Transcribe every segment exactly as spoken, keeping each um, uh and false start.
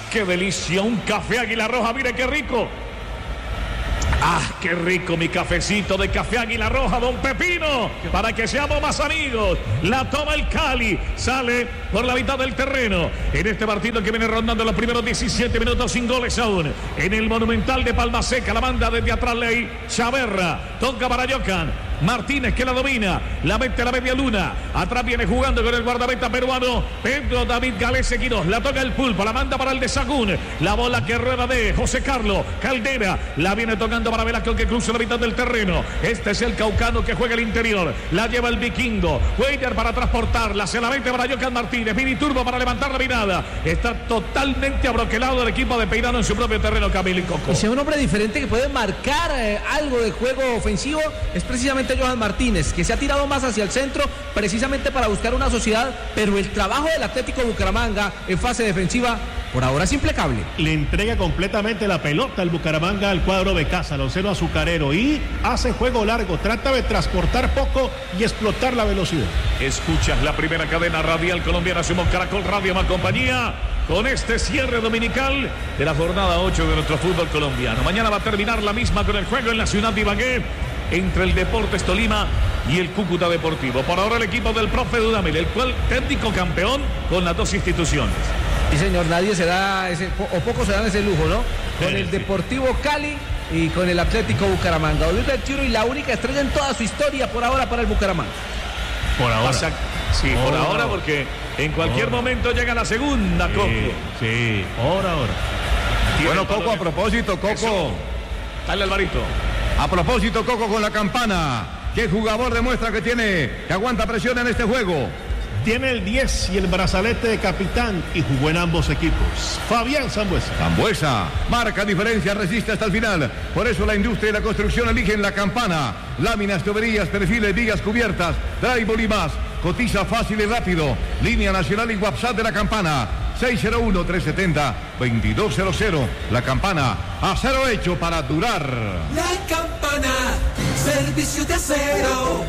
qué delicia, un café Águila Roja, mire qué rico. ¡Ah, qué rico mi cafecito de café Águila Roja, don Pepino! Para que seamos más amigos. La toma el Cali, sale por la mitad del terreno. En este partido que viene rondando los primeros diecisiete minutos sin goles aún. En el Monumental de Palma Seca, la banda desde atrás Ley Chaverra. Toca para Yocan. Martínez que la domina, la mete a la media luna. Atrás viene jugando con el guardameta peruano Pedro David Galese Quiroz. La toca el Pulpo, la manda para el de Sagún. La bola que rueda de José Carlos Caldera. La viene tocando para Velasco que cruza la mitad del terreno. Este es el caucano que juega el interior. La lleva el vikingo. Weiner para transportarla. Se la mete para Yocan Martínez. Mini Turbo para levantar la mirada. Está totalmente abroquelado el equipo de Peirano en su propio terreno, Camilo y Coco. Y si es un hombre diferente que puede marcar eh, algo de juego ofensivo, es precisamente Johan Martínez, que se ha tirado más hacia el centro precisamente para buscar una sociedad, pero el trabajo del Atlético Bucaramanga en fase defensiva por ahora es implacable. Le entrega completamente la pelota al Bucaramanga al cuadro de casa, al onceno azucarero, y hace juego largo, trata de transportar poco y explotar la velocidad. Escuchas la primera cadena radial colombiana, somos Caracol Radio más compañía, con este cierre dominical de la jornada ocho de nuestro fútbol colombiano. Mañana va a terminar la misma con el juego en la ciudad de Ibagué entre el Deportes Tolima y el Cúcuta Deportivo. Por ahora el equipo del profe Dudamel, el cual técnico campeón con las dos instituciones. Sí, señor, nadie se da ese, o pocos se dan ese lujo, ¿no? Con sí, el sí. Deportivo Cali y con el Atlético Bucaramanga. Oliver Tiro y la única estrella en toda su historia por ahora para el Bucaramanga. Por ahora. Pasa, sí, por, por ahora, porque en cualquier por momento llega la segunda, sí, Coco. Sí, por ahora. Bueno, Coco, a propósito, Coco. Eso. Dale, Alvarito. A propósito, Coco, con la campana. ¿Qué jugador demuestra que tiene, que aguanta presión en este juego? Tiene el diez y el brazalete de capitán y jugó en ambos equipos. Fabián Sambuesa. Sambuesa marca diferencia, resiste hasta el final. Por eso la industria y la construcción eligen la campana. Láminas, tuberías, perfiles, vigas cubiertas, drywall y más. Cotiza fácil y rápido. Línea nacional y WhatsApp de la campana. seis cero uno, tres siete cero, dos dos cero cero. La campana, acero hecho para durar. La campana, servicio de acero.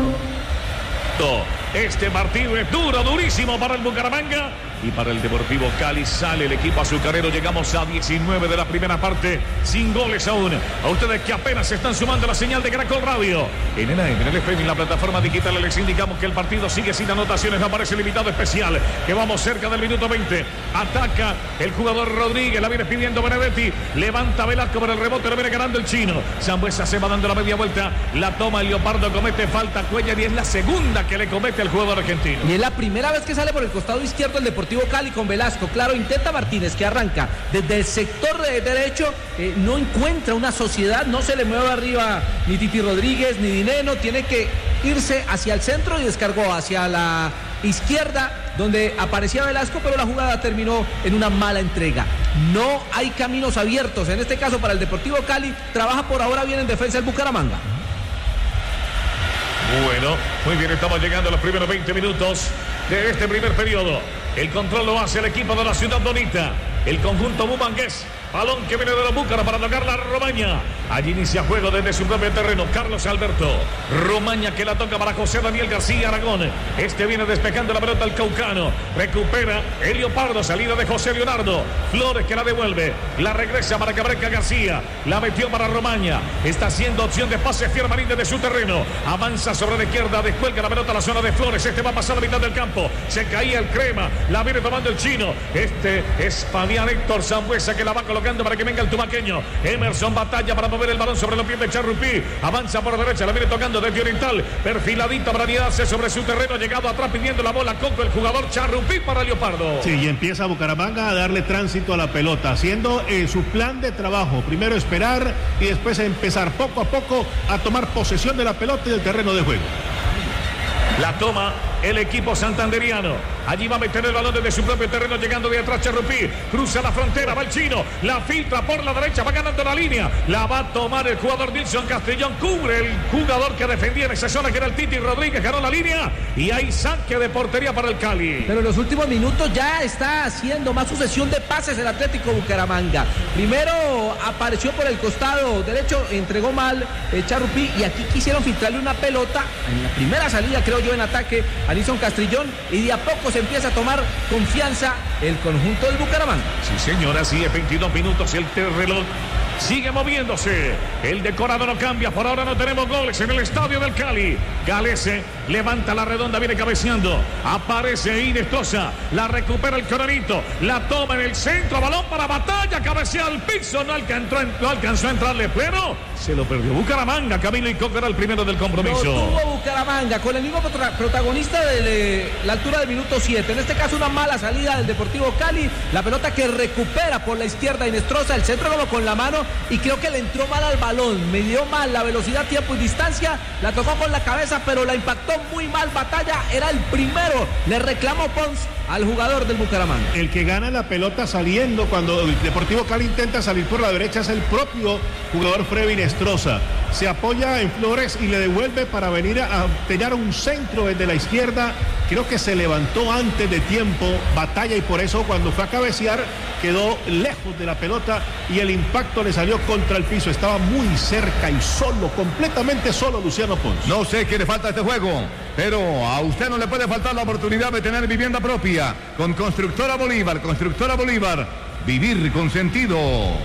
Este partido es duro, durísimo para el Bucaramanga y para el Deportivo Cali. Sale el equipo azucarero. Llegamos a diecinueve de la primera parte, sin goles aún. A ustedes que apenas se están sumando a la señal de Caracol Radio. En el A M, en el F M, en la plataforma digital, les indicamos que el partido sigue sin anotaciones. No aparece el invitado especial, que vamos cerca del minuto veinte. Ataca el jugador Rodríguez, la viene pidiendo Benedetti. Levanta Velasco por el rebote, lo viene ganando el chino. Sambuesa se va dando la media vuelta. La toma el Leopardo, comete falta Cuellar y es la segunda que le comete al jugador argentino. Y es la primera vez que sale por el costado izquierdo el Deportivo Cali con Velasco. Claro, intenta Martínez, que arranca desde el sector de derecho, eh, no encuentra una sociedad, no se le mueve arriba ni Titi Rodríguez ni Dineno, tiene que irse hacia el centro y descargó hacia la izquierda donde aparecía Velasco, pero la jugada terminó en una mala entrega. No hay caminos abiertos en este caso para el Deportivo Cali. Trabaja por ahora bien en defensa el Bucaramanga. Bueno, muy bien, estamos llegando a los primeros veinte minutos de este primer periodo. El control lo hace el equipo de la Ciudad Bonita, el conjunto bumangués. Balón que viene de los Búcaros para tocar la Romaña. Allí inicia juego desde su propio terreno. Carlos Alberto. Romaña que la toca para José Daniel García Aragón. Este viene despejando la pelota al Caucano. Recupera el Leopardo. Salida de José Leonardo. Flores que la devuelve. La regresa para Cabreca García. La metió para Romaña. Está haciendo opción de pase Fiermarín desde su terreno. Avanza sobre la izquierda. Descuelga la pelota a la zona de Flores. Este va a pasar a la mitad del campo. Se caía el crema. La viene tomando el chino. Este es Fabián Héctor Sambuesa que la va colocando para que venga el tumaqueño. Emerson batalla para mover el balón sobre los pies de Charrupí. Avanza por derecha, la viene tocando desde Oriental. Perfiladito para anidarse sobre su terreno. Llegado atrás pidiendo la bola Coco, el jugador Charrupí para Leopardo. Sí, y empieza Bucaramanga a darle tránsito a la pelota, haciendo eh, su plan de trabajo. Primero esperar y después empezar poco a poco a tomar posesión de la pelota y del terreno de juego. La toma el equipo santanderiano. Allí va a meter el balón desde su propio terreno, llegando de atrás Charrupí. Cruza la frontera, va el chino. La filtra por la derecha, va ganando la línea. La va a tomar el jugador Dilson Castellón. Cubre el jugador que defendía en esa zona, que era el Titi Rodríguez. Ganó la línea y hay saque de portería para el Cali. Pero en los últimos minutos ya está haciendo más sucesión de pases el Atlético Bucaramanga. Primero apareció por el costado derecho, entregó mal eh, Charrupí, y aquí quisieron filtrarle una pelota en la primera salida, creo yo, en ataque al a Nilson Castrillón y de a poco se empieza a tomar confianza el conjunto del Bucaramanga. Sí, señora, así es, veintidós minutos y el reloj sigue moviéndose. El decorado no cambia. Por ahora no tenemos goles en el estadio del Cali. Galese levanta la redonda, viene cabeceando. Aparece Inestrosa. La recupera el Coronito. La toma en el centro. Balón para Batalla. Cabecea al piso. No alcanzó, no alcanzó a entrarle, pero se lo perdió Bucaramanga. Camilo y Coco era el primero del compromiso. Lo tuvo Bucaramanga con el mismo protagonista de la altura del minuto siete. En este caso, una mala salida del Deportivo Cali. La pelota que recupera por la izquierda Inestrosa. El centro como con la mano. Y creo que le entró mal al balón, me dio mal la velocidad, tiempo y distancia, la tocó con la cabeza, pero la impactó muy mal Batalla, era el primero, le reclamó Pons al jugador del Bucaramanga. El que gana la pelota saliendo cuando el Deportivo Cali intenta salir por la derecha es el propio jugador Freddy Inestrosa. Se apoya en Flores y le devuelve para venir a tener un centro desde la izquierda. Creo que se levantó antes de tiempo Batalla y por eso cuando fue a cabecear quedó lejos de la pelota y el impacto le salió contra el piso. Estaba muy cerca y solo, completamente solo Luciano Pons. No sé qué le falta a este juego, pero a usted no le puede faltar la oportunidad de tener vivienda propia con Constructora Bolívar. Constructora Bolívar, vivir con sentido.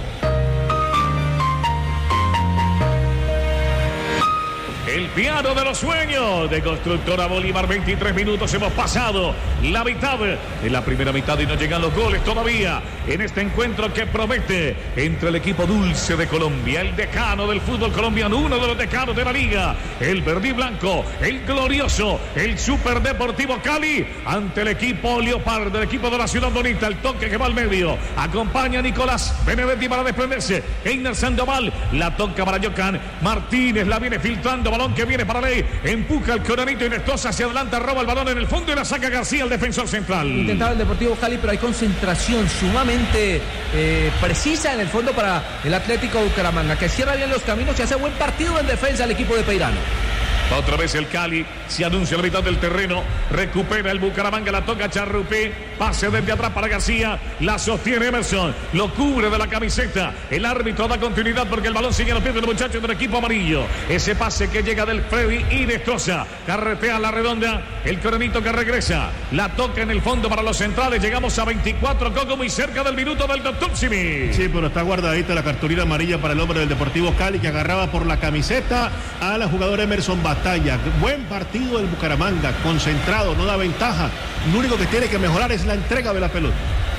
El piano de los sueños de Constructora Bolívar. veintitrés minutos hemos pasado la mitad en la primera mitad y no llegan los goles todavía en este encuentro que promete entre el equipo dulce de Colombia, el decano del fútbol colombiano, uno de los decanos de la liga, el verde y blanco, el glorioso, el Super Deportivo Cali, ante el equipo Leopardo, el equipo de la Ciudad Bonita. El toque que va al medio, acompaña a Nicolás Benedetti para desprenderse. Einer Sandoval, la toca para Yocan Martínez, la viene filtrando. Balón que viene para Ley, empuja el Coronito Inestrosa hacia adelante, roba el balón en el fondo y la saca García, el defensor central. Intentaba el Deportivo Cali, pero hay concentración sumamente eh, precisa en el fondo para el Atlético Bucaramanga, que cierra bien los caminos y hace buen partido en defensa al equipo de Peirano. Otra vez el Cali se anuncia a la mitad del terreno. Recupera el Bucaramanga, la toca Charrupé. Pase desde atrás para García. La sostiene Emerson. Lo cubre de la camiseta. El árbitro da continuidad porque el balón sigue a los pies del muchacho del equipo amarillo. Ese pase que llega del Freddy Inestrosa. Carretea la redonda. El Coronito que regresa. La toca en el fondo para los centrales. Llegamos a veinticuatro, Coco, muy cerca del minuto del doctor Simi. Sí, pero está guardadita la cartulina amarilla para el hombre del Deportivo Cali que agarraba por la camiseta a la jugadora Emerson Batalla. Buen partido del Bucaramanga, concentrado, no da ventaja. Lo único que tiene que mejorar es la entrega de la pelota.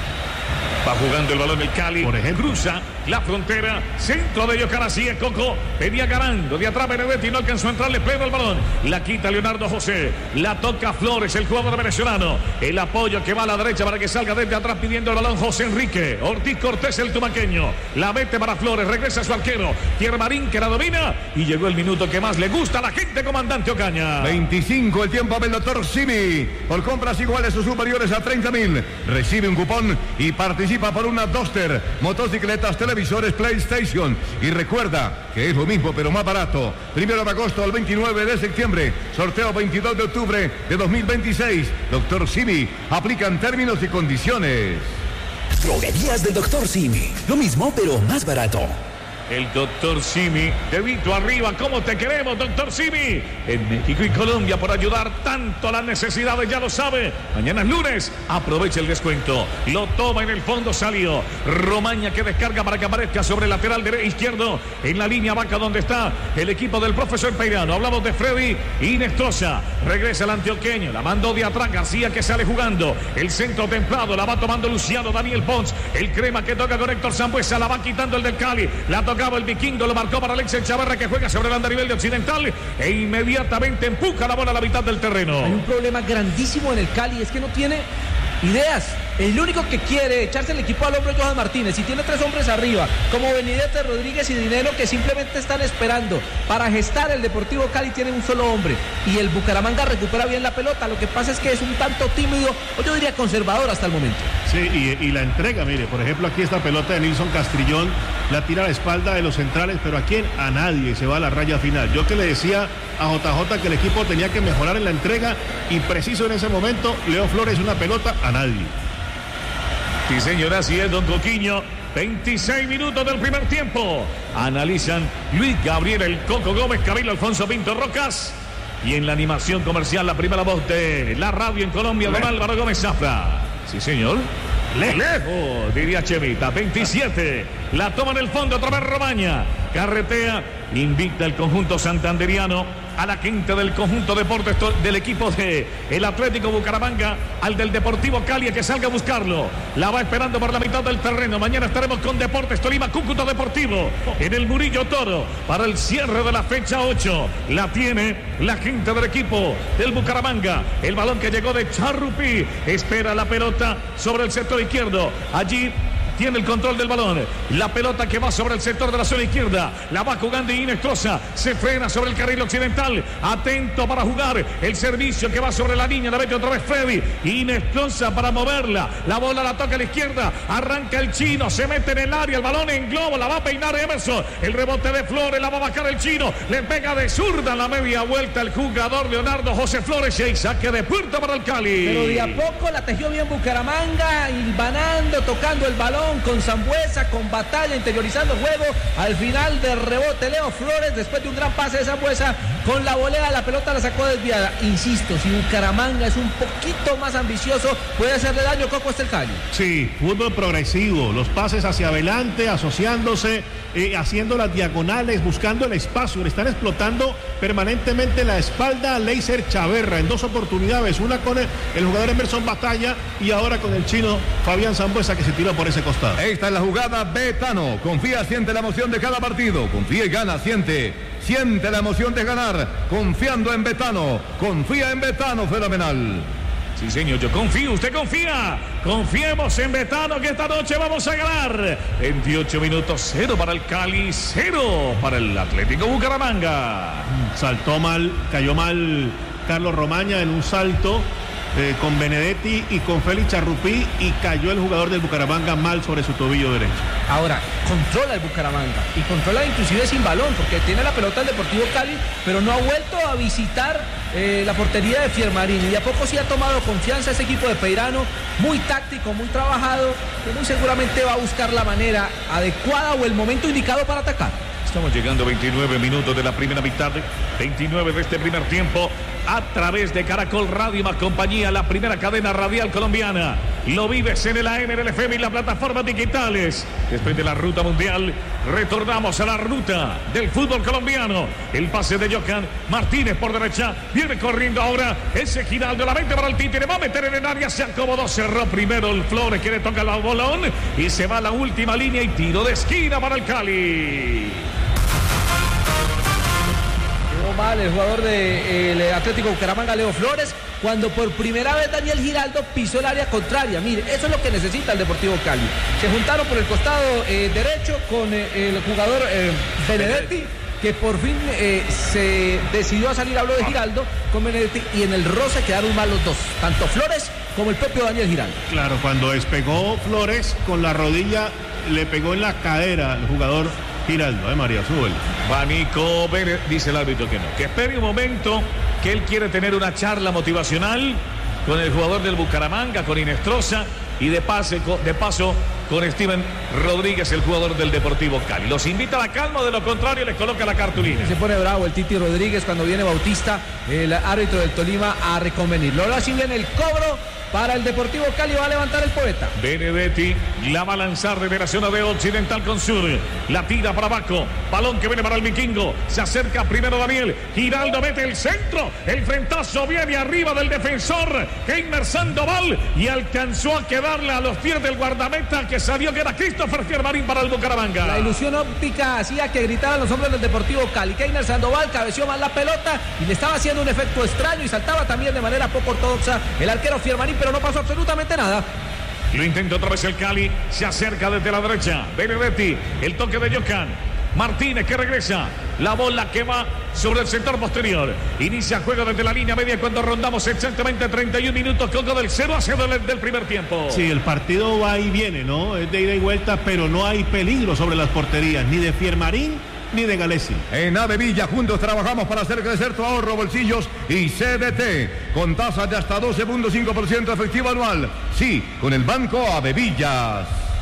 Va jugando el balón el Cali, por ejemplo. Cruza la frontera, centro de Yocan, así es Coco, venía ganando, de atrás Benedetti, no alcanzó a entrarle, pleno el balón, la quita Leonardo José, la toca Flores, el jugador venezolano, el apoyo que va a la derecha para que salga desde atrás pidiendo el balón José Enrique, Ortiz Cortés el tumaqueño, la mete para Flores, regresa a su arquero, Pierre Marín que la domina y llegó el minuto que más le gusta a la gente, comandante Ocaña. veinticinco el tiempo del doctor Simi, por compras iguales o superiores a treinta mil, recibe un cupón y participa por una Duster, motocicletas, televisores, PlayStation. Y recuerda que es lo mismo pero más barato. Primero de agosto al veintinueve de septiembre. Sorteo veintidós de octubre de dos mil veintiséis. doctor Simi. Aplican términos y condiciones. Droguerías del doctor Simi. Lo mismo pero más barato. El doctor Simi, dedito arriba, ¿cómo te queremos, doctor Simi? En México y Colombia por ayudar tanto a las necesidades, ya lo sabe. Mañana es lunes, aprovecha el descuento. Lo toma en el fondo, salió. Romaña que descarga para que aparezca sobre el lateral derecho izquierdo, en la línea vaca donde está el equipo del profesor Peirano. Hablamos de Freddy Inestrosa. Regresa el antioqueño, la mandó de atrás, García que sale jugando. El centro templado, la va tomando Luciano Daniel Pons. El crema que toca con Héctor Sambuesa, la va quitando el del Cali. La toca el vikingo, lo marcó para Alexis Chavarra que juega sobre el andarivel de Occidental e inmediatamente empuja la bola a la mitad del terreno. Hay un problema grandísimo en el Cali, es que no tiene ideas. El único que quiere echarse el equipo al hombro es Johan Martínez y tiene tres hombres arriba, como Benítez, Rodríguez y Dinero, que simplemente están esperando para gestar. El Deportivo Cali tiene un solo hombre y el Bucaramanga recupera bien la pelota. Lo que pasa es que es un tanto tímido, o yo diría conservador hasta el momento. Sí, y, y la entrega, mire, por ejemplo, aquí esta pelota de Nilson Castrillón, la tira a la espalda de los centrales, pero ¿a quién? A nadie, se va a la raya final. Yo que le decía a J J que el equipo tenía que mejorar en la entrega y preciso en ese momento, Leo Flores una pelota a nadie. Sí, señora, así es, don Coquiño. veintiséis minutos del primer tiempo. Analizan Luis Gabriel, el Coco Gómez, Camilo Alfonso Pinto Rocas Y en la animación comercial, la primera voz de la radio en Colombia, don Álvaro Gómez Zafra. Sí, señor. Lejos, Lejos, diría Chevita. veintisiete. La toma en el fondo, otra vez Romaña. Carretea, invicta el conjunto santanderiano a la quinta del conjunto Deportes del equipo de el Atlético Bucaramanga, al del Deportivo Cali, que salga a buscarlo. La va esperando por la mitad del terreno. Mañana estaremos con Deportes Tolima, Cúcuta Deportivo en el Murillo Toro para el cierre de la fecha ocho. La tiene la quinta del equipo del Bucaramanga. El balón que llegó de Charrupí, espera la pelota sobre el sector izquierdo. Allí tiene el control del balón. La pelota que va sobre el sector de la zona izquierda. La va jugando Inestrosa. Se frena sobre el carril occidental. Atento para jugar. El servicio que va sobre la línea. La mete otra vez Freddy. Inestrosa para moverla. La bola la toca a la izquierda. Arranca el chino. Se mete en el área. El balón en globo. La va a peinar Emerson. El rebote de Flores. La va a bajar el chino. Le pega de zurda en la media vuelta el jugador Leonardo José Flores. Y saque de puerta para el Cali. Pero de a poco la tejió bien Bucaramanga. Hilvanando, tocando el balón. Con Sambuesa, con batalla, interiorizando el juego. Al final de rebote Leo Flores, después de un gran pase de Sambuesa, con la volea la pelota la sacó desviada. Insisto, si Bucaramanga es un poquito más ambicioso, puede hacerle daño Coco hasta el Cali. Sí, fútbol progresivo, los pases hacia adelante, asociándose, eh, haciendo las diagonales, buscando el espacio. Le están explotando permanentemente la espalda a Leiser Chaverra en dos oportunidades, una con el, el jugador Emerson Batalla y ahora con el chino Fabián Sambuesa, que se tiró por ese costado. Esta es la jugada Betano. Confía, siente la emoción de cada partido. Confía y gana, siente. Siente la emoción de ganar. Confiando en Betano. Confía en Betano, fenomenal. Sí, señor, yo confío, usted confía. Confiemos en Betano, que esta noche vamos a ganar. veintiocho minutos, cero para el Cali, cero para el Atlético Bucaramanga. Saltó mal, cayó mal Carlos Romaña en un salto eh, con Benedetti y con Félix Charrupí, y cayó el jugador del Bucaramanga mal sobre su tobillo derecho. Ahora, controla el Bucaramanga y controla inclusive sin balón, porque tiene la pelota el Deportivo Cali, pero no ha vuelto a visitar eh, la portería de Fiermarín, y de a poco sí ha tomado confianza ese equipo de Peirano, muy táctico, muy trabajado, que muy seguramente va a buscar la manera adecuada o el momento indicado para atacar. Estamos llegando a veintinueve minutos de la primera mitad, veintinueve de este primer tiempo, a través de Caracol Radio más compañía, la primera cadena radial colombiana. Lo vives en el A M, en el F M y las plataformas digitales. Después de la ruta mundial, retornamos a la ruta del fútbol colombiano. El pase de Johan Martínez por derecha, viene corriendo ahora ese Giraldo, la mente para el títere, va a meter en el área, se acomodó, cerró primero el Flores, que le toca el bolón y se va a la última línea y tiro de esquina para el Cali. Mal el jugador del de, Atlético Bucaramanga, Leo Flores, cuando por primera vez Daniel Giraldo pisó el área contraria. Mire, eso es lo que necesita el Deportivo Cali. Se juntaron por el costado eh, derecho con eh, el jugador eh, Benedetti, que por fin eh, se decidió a salir, habló de Giraldo con Benedetti, y en el roce quedaron mal los dos, tanto Flores como el propio Daniel Giraldo. Claro, cuando despegó Flores con la rodilla, le pegó en la cadera al jugador Giraldo, eh, María, súbelo. Banico, dice el árbitro que no. Que espere un momento, que él quiere tener una charla motivacional con el jugador del Bucaramanga, con Inestrosa, y de, pase, de paso con Steven Rodríguez, el jugador del Deportivo Cali. Los invita a la calma, de lo contrario les coloca la cartulina. Se pone bravo el Titi Rodríguez cuando viene Bautista, el árbitro del Tolima, a reconvenirlo. Ahora sí viene el cobro para el Deportivo Cali, va a levantar el poeta. Benedetti la va a lanzar desde la zona de occidental con sur. La tira para abajo. Balón que viene para el vikingo. Se acerca primero Daniel. Giraldo mete el centro. El frentazo viene arriba del defensor Keimer Sandoval y alcanzó a quedarle a los pies del guardameta, que salió, que era Christopher Fiermarín para el Bucaramanga. La ilusión óptica hacía que gritaran los hombres del Deportivo Cali. Keimer Sandoval cabeció mal la pelota y le estaba haciendo un efecto extraño, y saltaba también de manera poco ortodoxa el arquero Fiermarín, pero no pasó absolutamente nada. Lo intenta otra vez el Cali, se acerca desde la derecha Benedetti, el toque de Johan Martínez, que regresa, la bola que va sobre el sector posterior, inicia juego desde la línea media cuando rondamos exactamente treinta y un minutos, Coco, del cero a cero del, del primer tiempo. Sí, el partido va y viene, ¿no? Es de ida y vuelta, pero no hay peligro sobre las porterías, ni de Fiermarín ni de Galesi. En Avevilla juntos trabajamos para hacer crecer tu ahorro, bolsillos y C D T con tasas de hasta doce punto cinco por ciento efectivo anual. Sí, con el Banco Avevillas.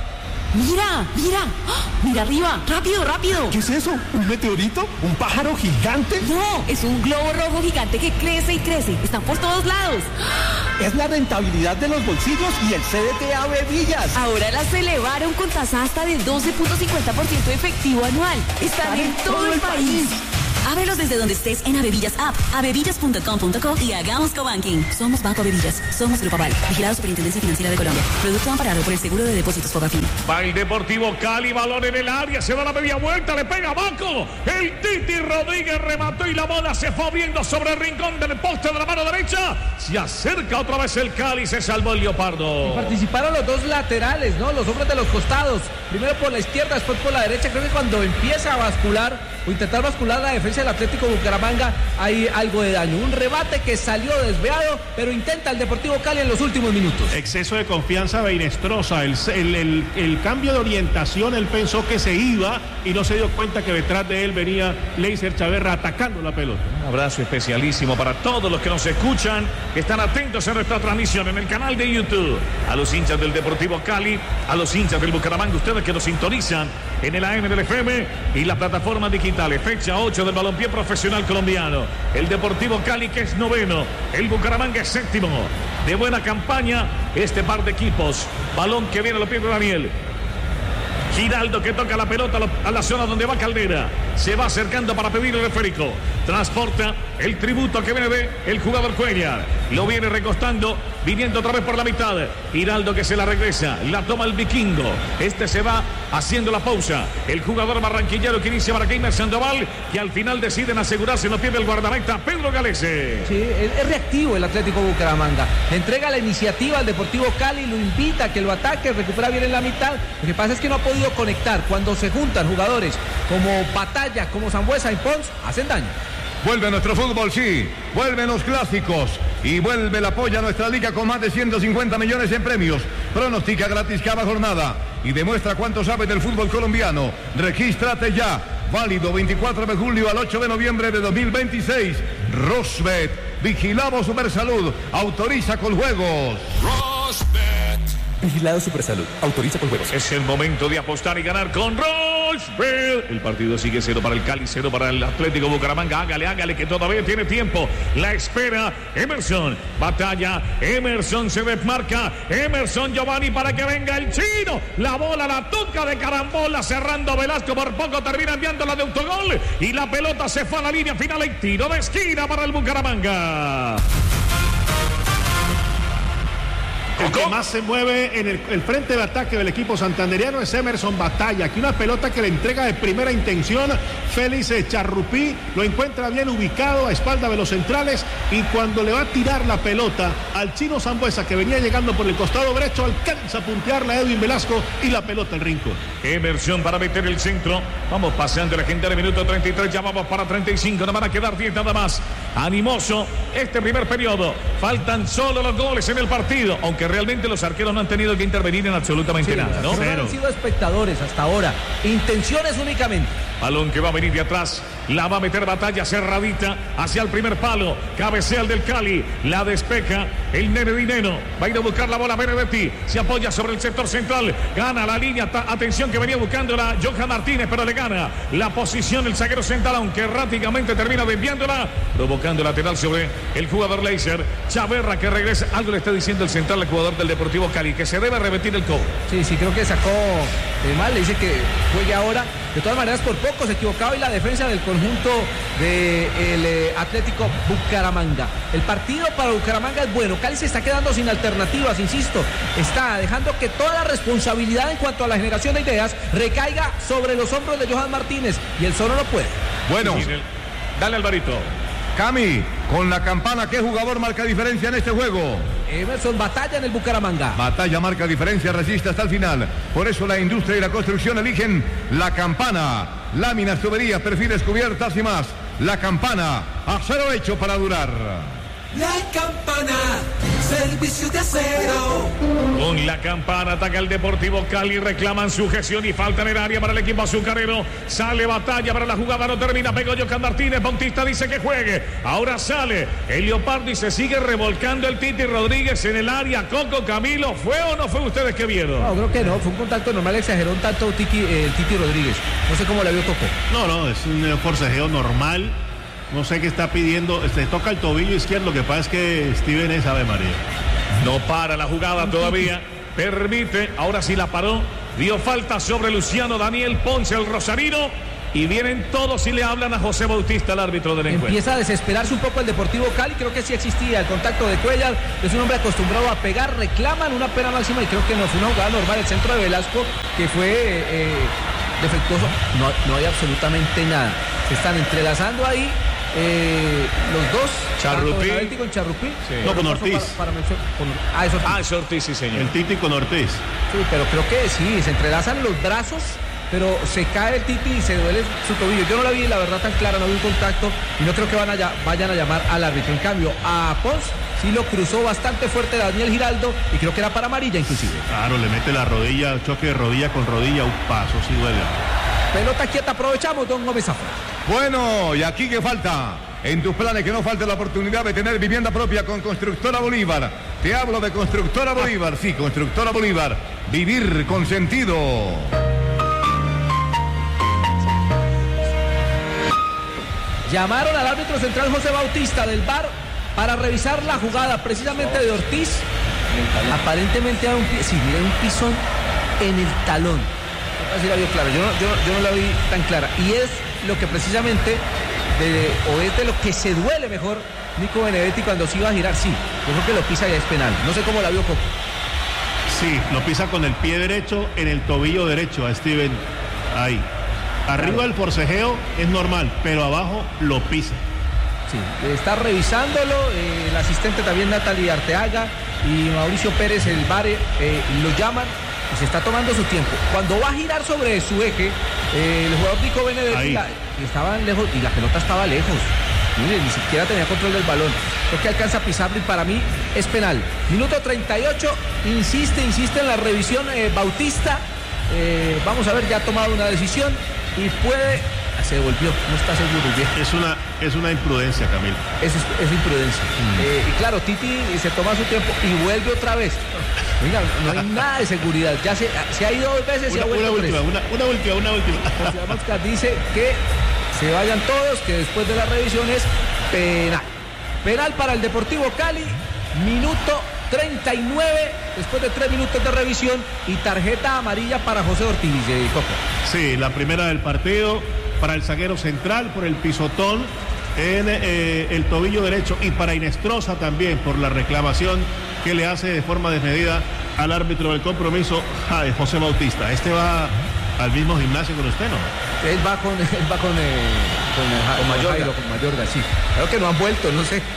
Mira, mira, ¡ah! Mira arriba, rápido, rápido. ¿Qué es eso? ¿Un meteorito? ¿Un pájaro gigante? No, es un globo rojo gigante que crece y crece. Están por todos lados. Es la rentabilidad de los bolsillos y el C D T Avevillas. Ahora las elevaron con tasa hasta del doce punto cincuenta por ciento efectivo anual. Están en todo el país. Ábrelos desde donde estés en Avevillas App, avevillas punto com punto co y hagamos cobanking. Somos Banco Avevillas, somos Grupo Aval, vigilado Superintendencia Financiera de Colombia. Producto amparado por el Seguro de Depósitos Fogafín. Va el Deportivo Cali, balón en el área, se va a la media vuelta, le pega Banco. El Titi Rodríguez remató y la bola se fue viendo sobre el rincón del poste de la mano derecha. Se acerca otra vez el Cali, se salvó el Leopardo. Y participaron los dos laterales, ¿no? Los hombres de los costados. Primero por la izquierda, después por la derecha. Creo que cuando empieza a bascular o intentar bascular la defensa del Atlético Bucaramanga hay algo de daño. Un rebate que salió desviado, pero intenta el Deportivo Cali en los últimos minutos. Exceso de confianza de Inestrosa, el, el, el, el cambio de orientación, él pensó que se iba y no se dio cuenta que detrás de él venía Leiser Chaverra atacando la pelota. Un abrazo especialísimo para todos los que nos escuchan, que están atentos a nuestra transmisión en el canal de YouTube. A los hinchas del Deportivo Cali, a los hinchas del Bucaramanga, ustedes que nos sintonizan en el A M del F M y las plataformas digitales. Fecha ocho del balompié profesional colombiano. El Deportivo Cali, que es noveno, el Bucaramanga es séptimo. De buena campaña este par de equipos. Balón que viene a los pies de Daniel Giraldo, que toca la pelota a la zona donde va Caldera. Se va acercando para pedir el esférico. Transporta el tributo que viene de el jugador Cuellar. Lo viene recostando, viniendo otra vez por la mitad. Giraldo que se la regresa. La toma el vikingo. Este se va haciendo la pausa. El jugador barranquillero que inicia para Keimer Sandoval, que al final deciden asegurarse en los pies del guardameta Pedro Galese. Sí, es, es reactivo el Atlético Bucaramanga. Le entrega la iniciativa al Deportivo Cali, lo invita a que lo ataque, recupera bien en la mitad. Lo que pasa es que no ha podido conectar. Cuando se juntan jugadores como Batalla, como Sambuesa y Pons, hacen daño. Vuelve nuestro fútbol, sí. Vuelven los clásicos. Y vuelve el apoyo a nuestra liga con más de ciento cincuenta millones en premios. Pronostica gratis cada jornada. Y demuestra cuánto sabe del fútbol colombiano. Regístrate ya. Válido veinticuatro de julio al ocho de noviembre de dos mil veintiséis. Rosbet. Vigilamos Supersalud. Autoriza con juegos. Rosbet. Vigilado Supersalud. Autoriza con juegos. Es el momento de apostar y ganar con Rosbet. El partido sigue cero para el Cali, cero para el Atlético Bucaramanga. Hágale, hágale, que todavía tiene tiempo. La espera Emerson. Batalla. Emerson se desmarca. Emerson Giovanni para que venga el chino. La bola la toca de carambola, cerrando Velasco. Por poco termina enviándola de autogol. Y la pelota se fue a la línea final. Y tiro de esquina para el Bucaramanga. El que más se mueve en el, el frente de ataque del equipo santanderiano es Emerson Batalla. Aquí una pelota que le entrega de primera intención Félix Charrupí. Lo encuentra bien ubicado a espalda de los centrales. Y cuando le va a tirar la pelota al chino Sambuesa, que venía llegando por el costado derecho, alcanza a puntearla a Edwin Velasco y la pelota al rincón. Emerson para meter el centro. Vamos pasando el legendario minuto treinta y tres. Ya vamos para treinta y cinco. No van a quedar diez nada más. Animoso este primer periodo. Faltan solo los goles en el partido. Aunque realmente los arqueros no han tenido que intervenir en absolutamente sí, nada, ¿no? Pero han sido espectadores hasta ahora. Intenciones únicamente. Balón que va a venir de atrás. La va a meter Batalla cerradita hacia el primer palo. Cabecea el del Cali. La despeja el Nene Dineno. Va a ir a buscar la bola Benedetti. Se apoya sobre el sector central. Gana la línea. Atención que venía buscando la Johan Martínez, pero le gana la posición el zaguero central, aunque rápidamente termina desviándola, provocando lateral sobre el jugador Leiser. Chaverra que regresa. Algo le está diciendo el central al jugador del Deportivo Cali, que se debe repetir el cobro. Sí, sí, creo que sacó de mal. Le dice que juegue ahora. De todas maneras, por poco se equivocaba y la defensa del conjunto del eh, Atlético Bucaramanga. El partido para Bucaramanga es bueno. Cali se está quedando sin alternativas, insisto. Está dejando que toda la responsabilidad en cuanto a la generación de ideas recaiga sobre los hombros de Johan Martínez. Y él solo no puede. Bueno, dale Alvarito. Cami, con la campana, ¿qué jugador marca diferencia en este juego? Emerson Batalla en el Bucaramanga. Batalla marca diferencia, resiste hasta el final. Por eso la industria y la construcción eligen la campana. Láminas, tuberías, perfiles, cubiertas y más. La campana, acero hecho para durar. La campana, Servicio de Acero. Con la campana ataca el Deportivo Cali, reclaman sujeción y falta en el área para el equipo azucarero. Sale batalla para la jugada, no termina. Pegó Jocan Martínez, Bautista dice que juegue. Ahora sale el Leopardo y se sigue revolcando el Titi Rodríguez en el área. Coco, Camilo, ¿fue o no fue ustedes que vieron? No, creo que no, fue un contacto normal, exageró un tanto Titi, eh, el Titi Rodríguez. No sé cómo la vio Coco. No, no, es un forcejeo normal. No sé qué está pidiendo. Se toca el tobillo izquierdo. Lo que pasa es que Steven es Ave María. No para la jugada todavía. Permite, ahora sí la paró. Dio falta sobre Luciano Daniel Ponce, el rosarino. Y vienen todos y le hablan a José Bautista, el árbitro del encuentro. Empieza a desesperarse un poco el Deportivo Cali. Creo que sí existía el contacto de Cuellar. Es un hombre acostumbrado a pegar. Reclaman una pena máxima y creo que no fue una jugada normal. El centro de Velasco que fue eh, defectuoso. No, no hay absolutamente nada. Se están entrelazando ahí. Eh, los dos, Charrupí con Charrupí, sí. No, con Ortiz. Para, para, con, ah, es Ortiz. Ah, es Ortiz, sí, señor. El Titi con Ortiz. Sí, pero creo que sí, se entrelazan los brazos, pero se cae el Titi y se duele su tobillo. Yo no la vi, la verdad, tan clara, no vi un contacto y no creo que van a, vayan a llamar al árbitro. En cambio, a Pons sí lo cruzó bastante fuerte Daniel Giraldo y creo que era para amarilla inclusive. Claro, le mete la rodilla, choque de rodilla con rodilla, un paso, sí duele. Pelota quieta, aprovechamos, don Gómez Zafra. Bueno, y aquí que falta. En tus planes que no falte la oportunidad de tener vivienda propia con Constructora Bolívar. Te hablo de Constructora Bolívar. Sí, Constructora Bolívar. Vivir con sentido. Llamaron al árbitro central José Bautista del V A R para revisar la jugada precisamente de Ortiz. Aparentemente hay un, sí, mira, un pisón en el talón. Así la vio clara, yo no, yo, yo no la vi tan clara. Y es lo que precisamente, de, o es de lo que se duele mejor Nico Benedetti cuando se iba a girar. Sí, yo creo que lo pisa y es penal. No sé cómo la vio Coco. Sí, lo pisa con el pie derecho en el tobillo derecho a Steven. Ahí. Arriba claro. El forcejeo es normal, pero abajo lo pisa. Sí, está revisándolo, eh, el asistente también Natalie Arteaga y Mauricio Pérez, el V A R, eh, lo llaman. Y se está tomando su tiempo. Cuando va a girar sobre su eje, eh, el jugador Nico Benedetti la, estaba lejos y la pelota estaba lejos. Mire, ni siquiera tenía control del balón. Creo que alcanza a pisarlo y para mí es penal. Minuto treinta y ocho, insiste, insiste en la revisión eh, Bautista. Eh, vamos a ver, ya ha tomado una decisión y puede. Se devolvió, no está seguro. Bien. Es una, es una imprudencia, Camilo. Es, es, es imprudencia. Mm. Eh, y claro, Titi se toma su tiempo y vuelve otra vez. Mira, no hay nada de seguridad. Ya se, se ha ido dos veces y una, ha vuelto una tres. última, una, una última, una última. José Mosca dice que se vayan todos, que después de la revisión es penal. Penal para el Deportivo Cali, minuto treinta y nueve, después de tres minutos de revisión y tarjeta amarilla para José Ortiz. Eh, Coco. Sí, la primera del partido para el zaguero central por el pisotón en eh, el tobillo derecho y para Inestrosa también por la reclamación que le hace de forma desmedida al árbitro del compromiso, ay, José Bautista. Este va al mismo gimnasio con usted, ¿no? Él va con, él va con, eh, con, eh, con Mayorga, Jairo, con Mayorga, sí. Creo que no han vuelto, no sé.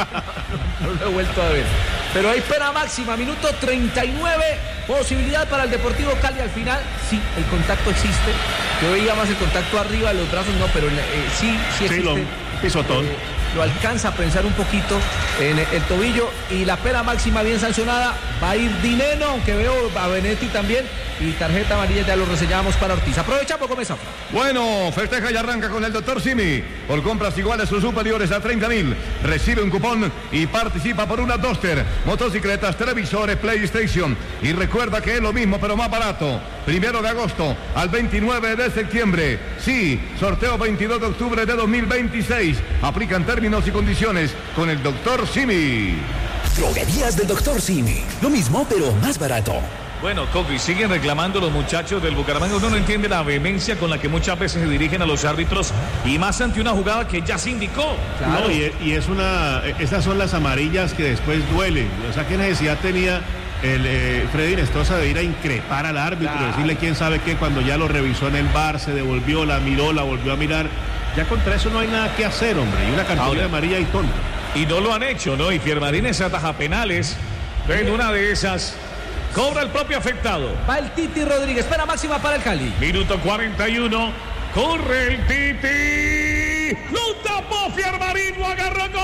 No lo he vuelto a ver. Pero hay pena máxima, minuto treinta y nueve, posibilidad para el Deportivo Cali al final. Sí, el contacto existe. Yo veía más el contacto arriba, los brazos no, pero eh, sí, sí existe. Sí, lo, pisotón. Eh, lo alcanza a pensar un poquito en el tobillo y la pena máxima bien sancionada. Va a ir Dineno, aunque veo a Benetti también, y tarjeta amarilla ya lo reseñamos para Ortiz. Aprovechamos con esa. Bueno, festeja y arranca con el doctor Simi. Por compras iguales o superiores a treinta mil, recibe un cupón y participa por una Duster, motocicletas, televisores, PlayStation. Y recuerda que es lo mismo pero más barato. Primero de agosto al veintinueve de septiembre. Sí, sorteo veintidós de octubre de dos mil veintiséis. Aplican términos y condiciones con el doctor Simi. Droguerías del doctor Simi. Lo mismo pero más barato. Bueno, Coco, y siguen reclamando los muchachos del Bucaramanga. Uno no entiende la vehemencia con la que muchas veces se dirigen a los árbitros y más ante una jugada que ya se indicó. Claro. No, y, y es una, esas son las amarillas que después duelen. O sea, ¿qué necesidad tenía el eh, Freddy Inestrosa de ir a increpar al árbitro, claro, decirle quién sabe qué cuando ya lo revisó en el V A R, se devolvió, la miró, la volvió a mirar? Ya contra eso no hay nada que hacer, hombre. Y una cartulina amarilla y tonta. Y no lo han hecho, ¿no? Y Fiermarines ataja penales. En una de esas cobra el propio afectado. Va el Titi Rodríguez, pena máxima para el Cali. Minuto cuarenta y uno. Corre el Titi. Lo tapó Fiermarín, lo agarró con los pies.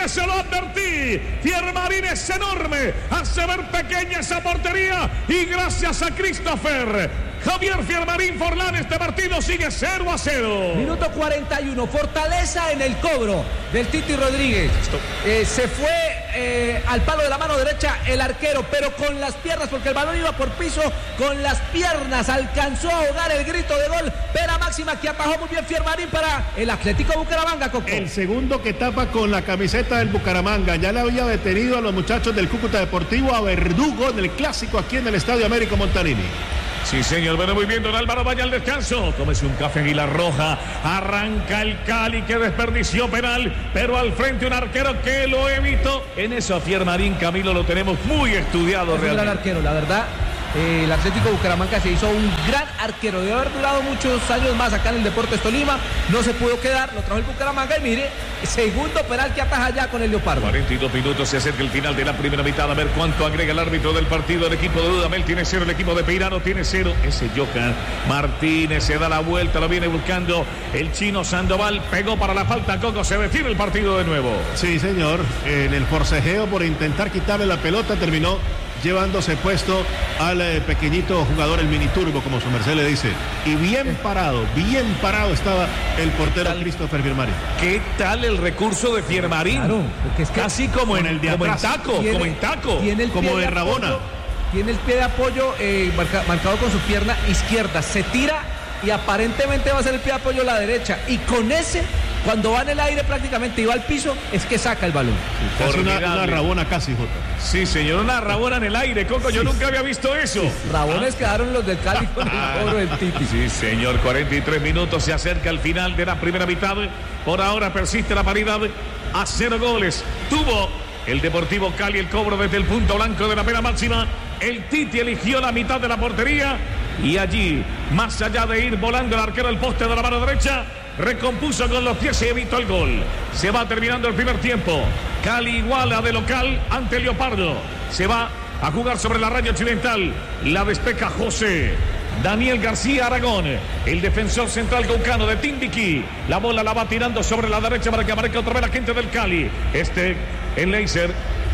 que se lo advertí. Fiermarín es enorme, hace ver pequeña esa portería y gracias a Christopher Javier Fiermarín Forlán, este partido sigue cero a cero. Minuto cuarenta y uno, fortaleza en el cobro del Titi Rodríguez. Eh, se fue eh, al palo de la mano derecha el arquero, pero con las piernas, porque el balón iba por piso, con las piernas alcanzó a ahogar el grito de gol. Pena máxima que atajó muy bien Fiermarín para el Atlético Bucaramanga, Coco. El segundo que tapa con la camiseta del Bucaramanga. Ya le había detenido a los muchachos del Cúcuta Deportivo, a Verdugo, en el clásico aquí en el Estadio Américo Montanini. Sí, señor, bueno, muy bien, don Álvaro, vaya al descanso. Tómese un café Águila Roja. Arranca el Cali que desperdició penal, pero al frente un arquero que lo evitó. En eso a Fiermarín, Camilo, lo tenemos muy estudiado es realmente. Un gran arquero, la verdad. Eh, el Atlético Bucaramanga se hizo un gran arquero. Debe haber durado muchos años más acá en el Deportes Tolima. No se pudo quedar, lo trajo el Bucaramanga y mire, segundo penal que ataja ya con el Leopardo. cuarenta y dos minutos, se acerca el final de la primera mitad. A ver cuánto agrega el árbitro del partido. El equipo de Dudamel tiene cero, el equipo de Peirano tiene cero. Ese Johan Martínez se da la vuelta, lo viene buscando el chino Sandoval. Pegó para la falta, Coco, se define el partido de nuevo. Sí, señor, en el forcejeo por intentar quitarle la pelota terminó llevándose puesto al eh, pequeñito jugador, el miniturbo, como su merced le dice. Y bien parado, bien parado estaba el portero Christopher Fiermarín. ¿Qué tal el recurso de Fiermarín? Claro, porque es que casi como en el de como en taco, tiene, como en taco, tiene el como de, de Rabona. Apoyo, tiene el pie de apoyo eh, marca, marcado con su pierna izquierda, se tira y aparentemente va a ser el pie de apoyo a la derecha, y con ese, cuando va en el aire prácticamente y va al piso, es que saca el balón. Sí, es una, una rabona casi, Jota. Sí, señor, una rabona en el aire, Coco, yo sí. nunca había visto eso. Sí. Rabones ¿Ah? quedaron los del Cali con el oro del Titi. Sí, señor, cuarenta y tres minutos, se acerca al final de la primera mitad. Por ahora persiste la paridad a cero goles. Tuvo el Deportivo Cali el cobro desde el punto blanco de la pena máxima. El Titi eligió la mitad de la portería y allí, más allá de ir volando el arquero al poste de la mano derecha, recompuso con los pies y evitó el gol. Se va terminando el primer tiempo. Cali iguala de local ante el Leopardo. Se va a jugar sobre la raya occidental. La despeja José Daniel García Aragón, el defensor central caucano de Timbiquí. La bola la va tirando sobre la derecha para que aparezca otra vez la gente del Cali. Este, el Leiser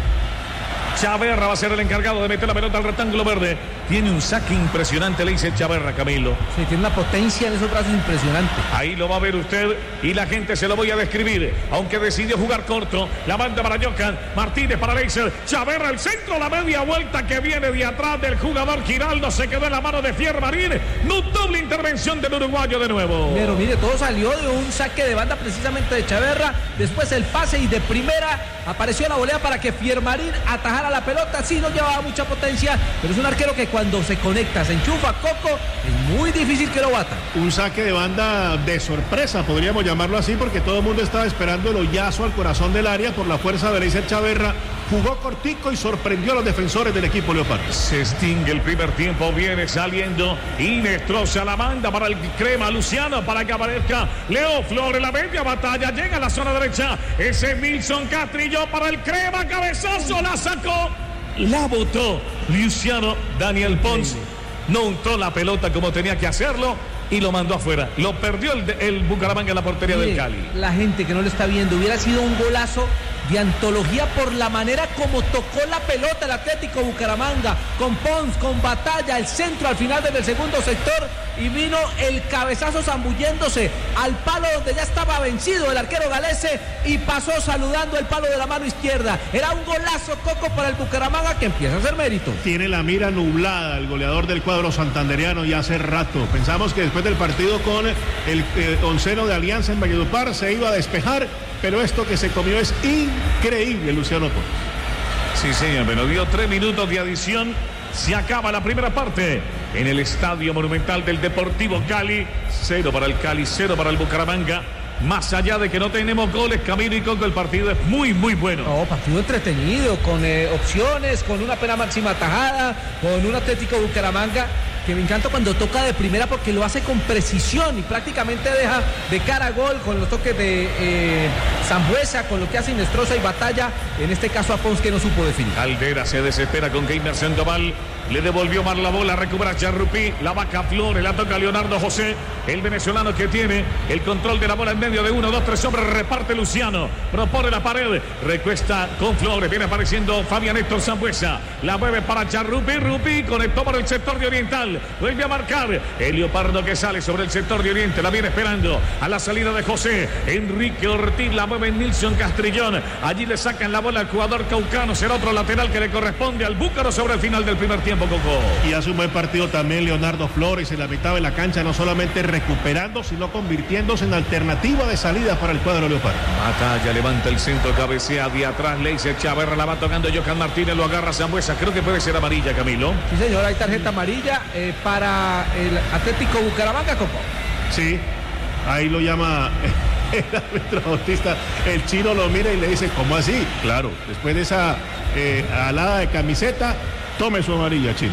Chaverra va a ser el encargado de meter la pelota al rectángulo verde. Tiene un saque impresionante, le dice Chaverra, Camilo. Sí, tiene una potencia en esos brazos impresionante. Ahí lo va a ver usted y la gente se lo voy a describir. Aunque decidió jugar corto, la manda para Johan Martínez, para Leiser Chaverra, el centro, la media vuelta que viene de atrás del jugador Giraldo. Se quedó en la mano de Fiermarín. Notable intervención del uruguayo de nuevo. Pero mire, todo salió de un saque de banda precisamente de Chaverra. Después el pase y de primera apareció la volea para que Fiermarín atajara la pelota. Sí, no llevaba mucha potencia, pero es un arquero que cuando se conecta, se enchufa, Coco, es muy difícil que lo bata. Un saque de banda de sorpresa, podríamos llamarlo así, porque todo el mundo estaba esperando el hoyazo al corazón del área por la fuerza de Leiser Chaverra. Jugó cortico y sorprendió a los defensores del equipo Leopardo. Se extingue el primer tiempo, viene saliendo Inestrosa, la manda para el crema Luciano para que aparezca Leo Flores, la media batalla, llega a la zona derecha, ese Milson Castrillo para el crema, cabezazo, la sacó, la botó Luciano Daniel Pons, no untó la pelota como tenía que hacerlo y lo mandó afuera, lo perdió el, el Bucaramanga en la portería Mire, del Cali. La gente que no lo está viendo, hubiera sido un golazo de antología por la manera como tocó la pelota el Atlético Bucaramanga, con Pons, con batalla, el centro al final desde el segundo sector, y vino el cabezazo zambulléndose al palo donde ya estaba vencido el arquero galese y pasó saludando el palo de la mano izquierda. Era un golazo, Coco, para el Bucaramanga, que empieza a hacer mérito. Tiene la mira nublada el goleador del cuadro santandereano y hace rato. Pensamos que después del partido con el eh, onceno de Alianza en Valledupar se iba a despejar, pero esto que se comió es increíble, Luciano Pons. Sí, señor, me lo dio tres minutos de adición. Se acaba la primera parte en el Estadio Monumental del Deportivo Cali. Cero para el Cali, cero para el Bucaramanga. Más allá de que no tenemos goles, Camilo y Coco, el partido es muy, muy bueno. No, partido entretenido, con eh, opciones, con una pena máxima atajada, con un Atlético Bucaramanga que me encanta cuando toca de primera porque lo hace con precisión y prácticamente deja de cara a gol con los toques de eh, Sambuesa, con lo que hace Inestrosa y batalla, en este caso a Pons, que no supo definir. Caldera se desespera con Keimer Sandoval. Le devolvió mal la bola, recupera Charrupí. La vaca Flores, la toca Leonardo José. El venezolano que tiene el control de la bola en medio de uno, dos, tres hombres. Reparte Luciano. Propone la pared. Recuesta con Flores. Viene apareciendo Fabián Héctor Sambuesa. La mueve para Charrupí. Rupi conectó por el sector de Oriental. Vuelve a marcar. El Leopardo que sale sobre el sector de Oriente. La viene esperando a la salida de José. Enrique Ortiz. La mueve Nilson Castrillón. Allí le sacan la bola al jugador caucano. Será otro lateral que le corresponde al Búcaro sobre el final del primer tiempo, Coco. Y hace un buen partido también Leonardo Flores en la mitad de la cancha, no solamente recuperando, sino convirtiéndose en alternativa de salida para el cuadro Leopardo. Batalla, levanta el centro, cabecea de atrás, le dice Chaverra, la va tocando Johan Martínez, lo agarra Sambuesa. Creo que puede ser amarilla, Camilo. Sí, señor, hay tarjeta amarilla eh, para el Atlético Bucaramanga, Coco. Sí, ahí lo llama el árbitro Bautista. El chino lo mira y le dice, ¿cómo así? Claro, después de esa eh, alada de camiseta, tome su amarilla, chino.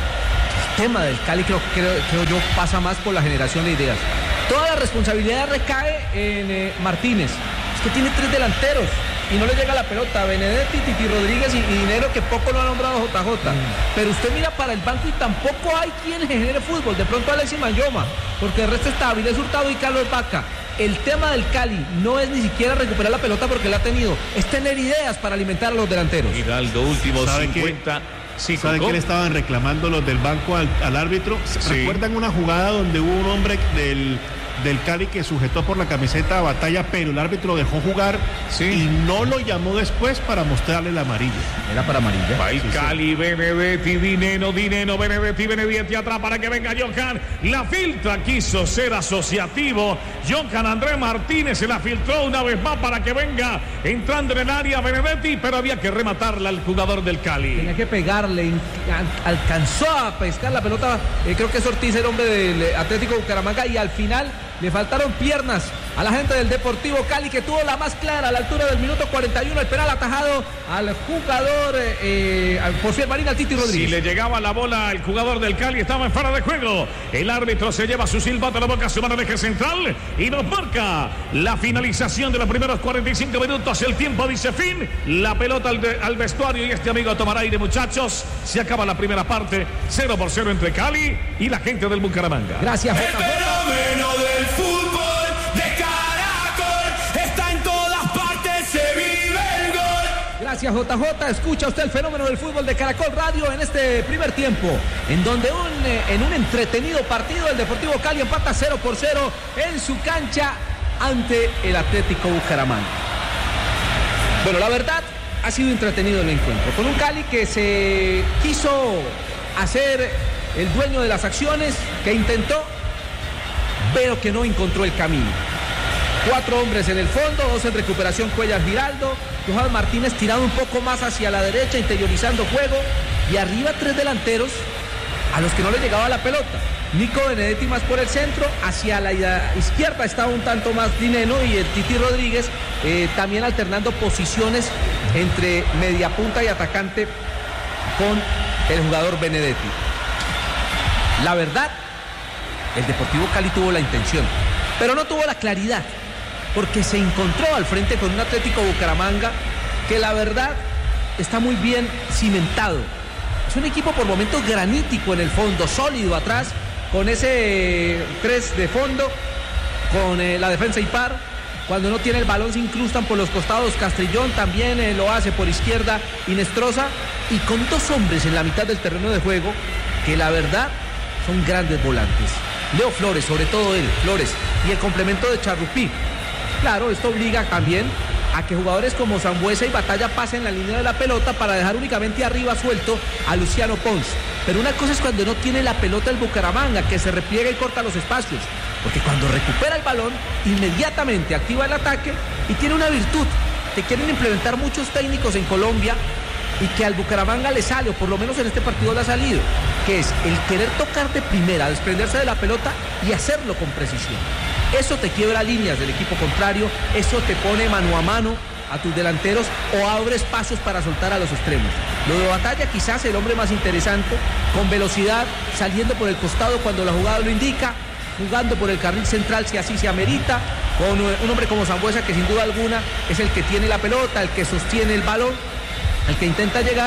El tema del Cali creo, creo, creo yo pasa más por la generación de ideas. Toda la responsabilidad recae en eh, Martínez. Es que tiene tres delanteros y no le llega la pelota. Benedetti, Titi Rodríguez y, y Dinero, que poco lo ha nombrado J J. Mm. Pero usted mira para el banco y tampoco hay quien genere fútbol. De pronto Alexis Mayoma, porque el resto está Avilés Hurtado y Carlos Vaca. El tema del Cali no es ni siquiera recuperar la pelota porque la ha tenido, es tener ideas para alimentar a los delanteros. Hidalgo, último cincuenta. Sí, ¿saben qué le estaban reclamando los del banco al, al árbitro? Sí. ¿Recuerdan una jugada donde hubo un hombre del, del Cali que sujetó por la camiseta a Batalla, pero el árbitro dejó jugar sí. y no lo llamó después para mostrarle la amarilla? Era para amarilla. Va el sí, Cali, sí. Benedetti, Dineno, Dineno, Benedetti, Benedetti atrás para que venga Johan. La filtra, quiso ser asociativo. Johan Andrés Martínez se la filtró una vez más para que venga entrando en el área Benedetti, pero había que rematarla al jugador del Cali. Tenía que pegarle, alcanzó a pescar la pelota. Eh, creo que es Ortiz, el hombre del Atlético Bucaramanga, y al final le faltaron piernas a la gente del Deportivo Cali, que tuvo la más clara a la altura del minuto cuarenta y uno, el penal atajado al jugador eh, al José Marín, al Titi Rodríguez. Si le llegaba la bola al jugador del Cali, estaba en fuera de juego. El árbitro se lleva su silbato a la boca, su mano en eje central y nos marca la finalización de los primeros cuarenta y cinco minutos. El tiempo dice fin. La pelota al, de, al vestuario y este amigo a tomar aire, muchachos. Se acaba la primera parte, cero por cero entre Cali y la gente del Bucaramanga. Gracias, J J. El fenómeno del fútbol de Caracol está en todas partes, se vive el gol. Gracias, J J. Escucha usted el fenómeno del fútbol de Caracol Radio en este primer tiempo, en donde un, en un entretenido partido el Deportivo Cali empata cero por cero en su cancha ante el Atlético Bucaramanga. Bueno, la verdad, ha sido entretenido el encuentro, con un Cali que se quiso hacer el dueño de las acciones, que intentó, pero que no encontró el camino. Cuatro hombres en el fondo, dos en recuperación, Cuellar, Giraldo, Johan Martínez tirado un poco más hacia la derecha, interiorizando juego, y arriba tres delanteros a los que no les llegaba la pelota. Nico Benedetti más por el centro, hacia la izquierda estaba un tanto más Dineno y el Titi Rodríguez eh, también alternando posiciones entre media punta y atacante con el jugador Benedetti. La verdad, el Deportivo Cali tuvo la intención, pero no tuvo la claridad, porque se encontró al frente con un Atlético Bucaramanga que la verdad está muy bien cimentado. Es un equipo por momentos granítico en el fondo, sólido atrás, con ese tres de fondo, con eh, la defensa impar. Cuando no tiene el balón se incrustan por los costados. Castrillón también eh, lo hace por izquierda, Inestrosa, y con dos hombres en la mitad del terreno de juego que la verdad son grandes volantes. Leo Flores, sobre todo él, Flores, y el complemento de Charrupí. Claro, esto obliga también a que jugadores como Sambuesa y Batalla pasen la línea de la pelota para dejar únicamente arriba suelto a Luciano Pons. Pero una cosa es cuando no tiene la pelota el Bucaramanga, que se repliega y corta los espacios, porque cuando recupera el balón inmediatamente activa el ataque, y tiene una virtud que quieren implementar muchos técnicos en Colombia y que al Bucaramanga le sale, o por lo menos en este partido le ha salido, que es el querer tocar de primera, desprenderse de la pelota y hacerlo con precisión. Eso te quiebra líneas del equipo contrario, eso te pone mano a mano a tus delanteros o abre espacios para soltar a los extremos. Lo de Batalla, quizás el hombre más interesante, con velocidad, saliendo por el costado cuando la jugada lo indica, jugando por el carril central si así se amerita, con un hombre como Sambuesa, que sin duda alguna es el que tiene la pelota, el que sostiene el balón, el que intenta llegar,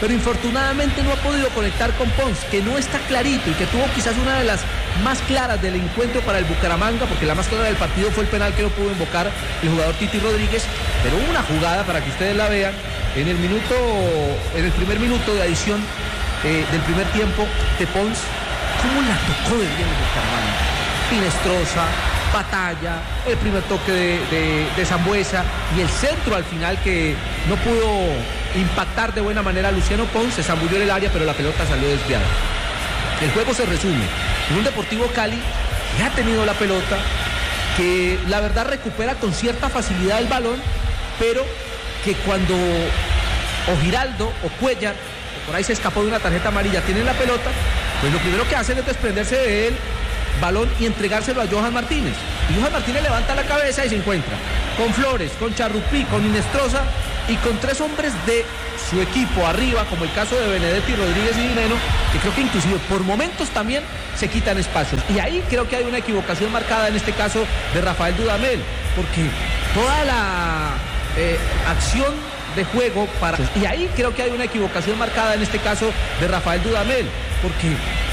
pero infortunadamente no ha podido conectar con Pons, que no está clarito y que tuvo quizás una de las más claras del encuentro para el Bucaramanga, porque la más clara del partido fue el penal que no pudo invocar el jugador Titi Rodríguez, pero hubo una jugada para que ustedes la vean en el minuto, en el primer minuto de adición eh, del primer tiempo de Pons, cómo la tocó de bien el Bucaramanga. Finestrosa, batalla, el primer toque de, de, de Sambuesa y el centro al final que no pudo impactar de buena manera a Luciano Pons, se zambulló en el área pero la pelota salió desviada. El juego se resume en un Deportivo Cali que ha tenido la pelota, que la verdad recupera con cierta facilidad el balón, pero que cuando o Giraldo o Cuellar, que por ahí se escapó de una tarjeta amarilla, tienen la pelota, pues lo primero que hacen es desprenderse de él balón y entregárselo a Johan Martínez. Y Johan Martínez levanta la cabeza y se encuentra con Flores, con Charrupí, con Inestrosa y con tres hombres de su equipo arriba, como el caso de Benedetti, Rodríguez y Dineno, que creo que inclusive por momentos también se quitan espacios. Y ahí creo que hay una equivocación marcada en este caso de Rafael Dudamel, porque toda la eh, acción de juego para... Y ahí creo que hay una equivocación marcada en este caso de Rafael Dudamel, porque